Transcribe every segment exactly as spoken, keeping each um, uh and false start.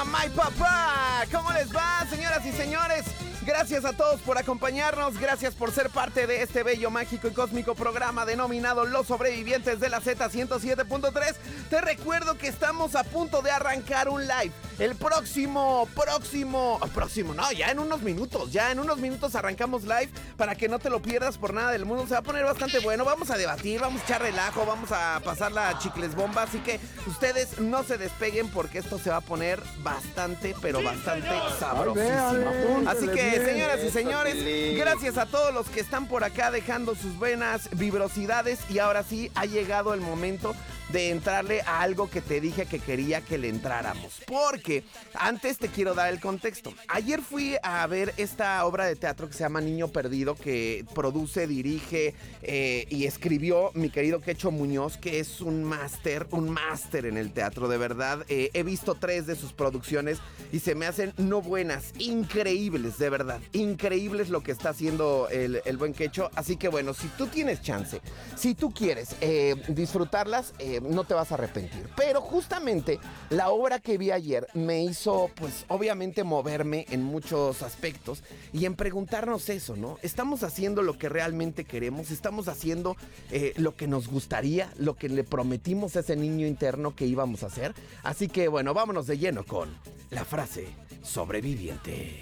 mamá y papá. ¿Cómo les va, señoras y señores? Gracias a todos por acompañarnos, gracias por ser parte de este bello, mágico y cósmico programa denominado Los Sobrevivientes de la Z ciento siete punto tres. Te recuerdo que estamos a punto de arrancar un live. El próximo, próximo, próximo, no, ya en unos minutos, ya en unos minutos arrancamos live para que no te lo pierdas por nada del mundo. Se va a poner bastante bueno, vamos a debatir, vamos a echar relajo, vamos a pasar la chicles bomba, así que ustedes no se despeguen porque esto se va a poner bastante, pero bastante sabrosísimo. Así que, señoras y señores, gracias a todos los que están por acá dejando sus buenas vibrosidades y ahora sí ha llegado el momento de entrarle a algo que te dije que quería que le entráramos. Porque antes te quiero dar el contexto. Ayer fui a ver esta obra de teatro que se llama Niño Perdido, que produce, dirige eh, y escribió mi querido Quecho Muñoz, que es un máster, un máster en el teatro, de verdad. Eh, he visto tres de sus producciones y se me hacen no buenas, increíbles, de verdad. Increíbles lo que está haciendo el, el buen Quecho. Así que bueno, si tú tienes chance, si tú quieres eh, disfrutarlas, eh, no te vas a arrepentir. Pero justamente la obra que vi ayer me hizo, pues obviamente, moverme en muchos aspectos y en preguntarnos eso, ¿no? ¿Estamos haciendo lo que realmente queremos? ¿Estamos haciendo eh, lo que nos gustaría, lo que le prometimos a ese niño interno que íbamos a hacer? Así que bueno, vámonos de lleno con la frase sobreviviente.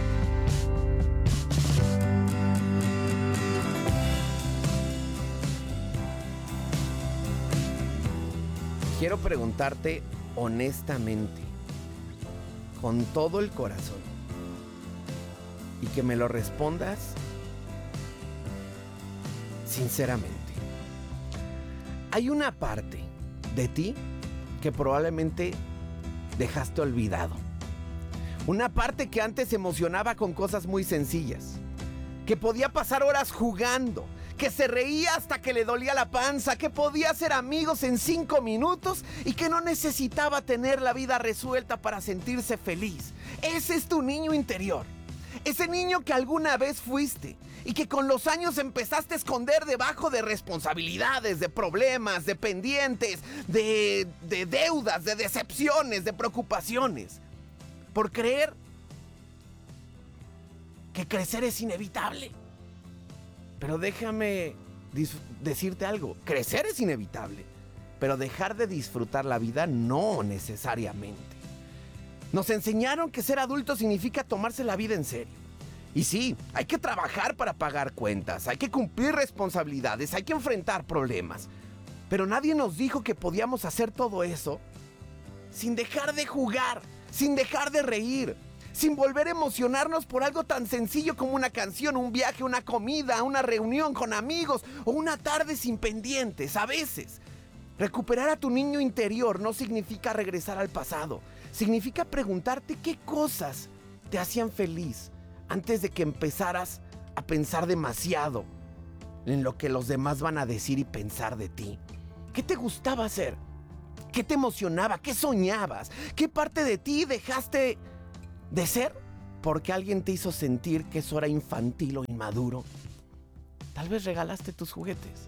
Quiero preguntarte honestamente, con todo el corazón, y que me lo respondas sinceramente. Hay una parte de ti que probablemente dejaste olvidado. Una parte que antes se emocionaba con cosas muy sencillas, que podía pasar horas jugando, que se reía hasta que le dolía la panza, que podía hacer amigos en cinco minutos y que no necesitaba tener la vida resuelta para sentirse feliz. Ese es tu niño interior. Ese niño que alguna vez fuiste y que con los años empezaste a esconder debajo de responsabilidades, de problemas, de pendientes, de, de deudas, de decepciones, de preocupaciones. Por creer que crecer es inevitable. Pero déjame dis- decirte algo, crecer es inevitable, pero dejar de disfrutar la vida no necesariamente. Nos enseñaron que ser adulto significa tomarse la vida en serio. Y sí, hay que trabajar para pagar cuentas, hay que cumplir responsabilidades, hay que enfrentar problemas. Pero nadie nos dijo que podíamos hacer todo eso sin dejar de jugar, sin dejar de reír, sin volver a emocionarnos por algo tan sencillo como una canción, un viaje, una comida, una reunión con amigos o una tarde sin pendientes. A veces, recuperar a tu niño interior no significa regresar al pasado. Significa preguntarte qué cosas te hacían feliz antes de que empezaras a pensar demasiado en lo que los demás van a decir y pensar de ti. ¿Qué te gustaba hacer? ¿Qué te emocionaba? ¿Qué soñabas? ¿Qué parte de ti dejaste de ser porque alguien te hizo sentir que eso era infantil o inmaduro? Tal vez regalaste tus juguetes.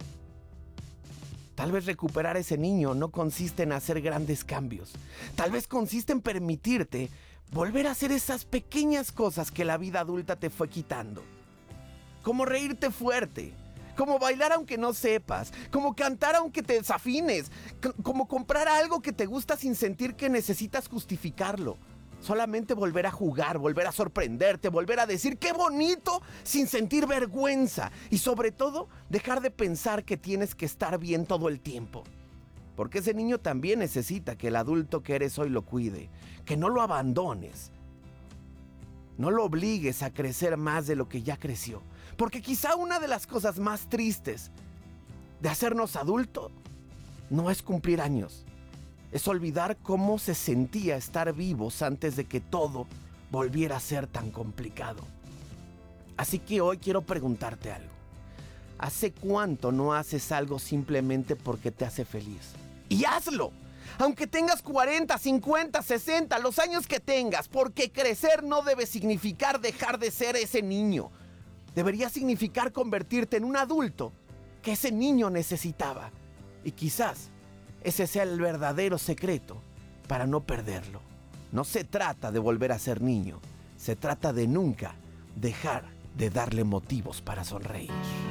Tal vez recuperar ese niño no consiste en hacer grandes cambios. Tal vez consiste en permitirte volver a hacer esas pequeñas cosas que la vida adulta te fue quitando. Como reírte fuerte, como bailar aunque no sepas, como cantar aunque te desafines, c- como comprar algo que te gusta sin sentir que necesitas justificarlo. Solamente volver a jugar, volver a sorprenderte, volver a decir ¡qué bonito! Sin sentir vergüenza. Y sobre todo, dejar de pensar que tienes que estar bien todo el tiempo. Porque ese niño también necesita que el adulto que eres hoy lo cuide. Que no lo abandones. No lo obligues a crecer más de lo que ya creció. Porque quizá una de las cosas más tristes de hacernos adultos no es cumplir años. Es olvidar cómo se sentía estar vivos antes de que todo volviera a ser tan complicado. Así que hoy quiero preguntarte algo. ¿Hace cuánto no haces algo simplemente porque te hace feliz? ¡Y hazlo! Aunque tengas cuarenta, cincuenta, sesenta, los años que tengas, porque crecer no debe significar dejar de ser ese niño. Debería significar convertirte en un adulto que ese niño necesitaba. Y quizás ese sea el verdadero secreto para no perderlo. No se trata de volver a ser niño, se trata de nunca dejar de darle motivos para sonreír.